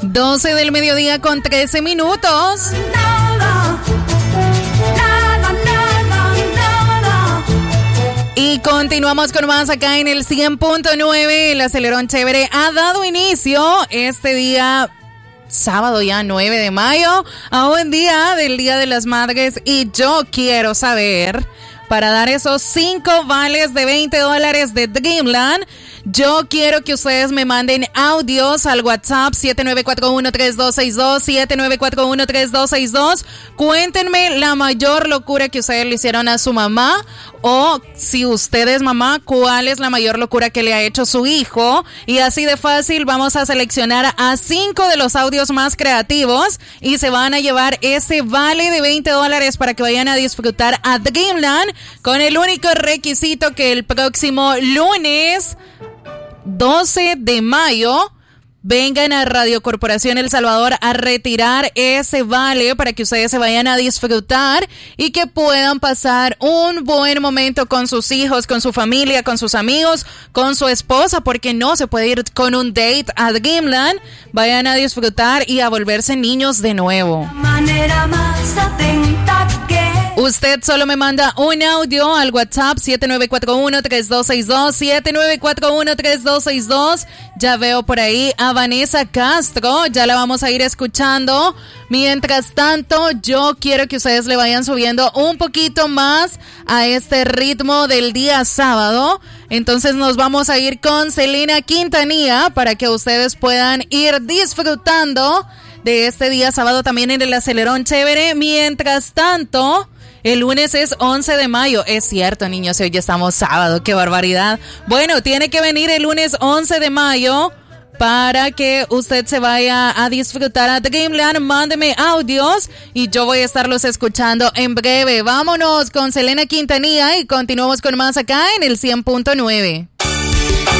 12 del mediodía con 13 minutos. Y continuamos con más acá en el 100.9. El acelerón chévere ha dado inicio este día sábado ya 9 de mayo a un día del Día de las Madres, y yo quiero saber, para dar esos 5 vales de $20 de Dreamland, yo quiero que ustedes me manden audios al WhatsApp 7941-3262, 7941-3262. Cuéntenme la mayor locura que ustedes le hicieron a su mamá, o si usted es mamá, cuál es la mayor locura que le ha hecho su hijo. Y así de fácil vamos a seleccionar a 5 de los audios más creativos y se van a llevar ese vale de $20 para que vayan a disfrutar a Dreamland, con el único requisito que el próximo lunes 12 de mayo vengan a Radio Corporación El Salvador a retirar ese vale para que ustedes se vayan a disfrutar y que puedan pasar un buen momento con sus hijos, con su familia, con sus amigos, con su esposa, porque no se puede ir con un date a Dreamland. Vayan a disfrutar y a volverse niños de nuevo. La manera más atenta que usted solo me manda un audio al WhatsApp 7941-3262, 7941-3262. Ya veo por ahí a Vanessa Castro, ya la vamos a ir escuchando. Mientras tanto, yo quiero que ustedes le vayan subiendo un poquito más a este ritmo del día sábado. Entonces nos vamos a ir con Selena Quintanilla para que ustedes puedan ir disfrutando de este día sábado también en el acelerón chévere. Mientras tanto, el lunes es 11 de mayo. Es cierto, niños, hoy ya estamos sábado. ¡Qué barbaridad! Bueno, tiene que venir el lunes 11 de mayo para que usted se vaya a disfrutar a Dreamland. Mándeme audios y yo voy a estarlos escuchando en breve. Vámonos con Selena Quintanilla y continuamos con más acá en el 100.9.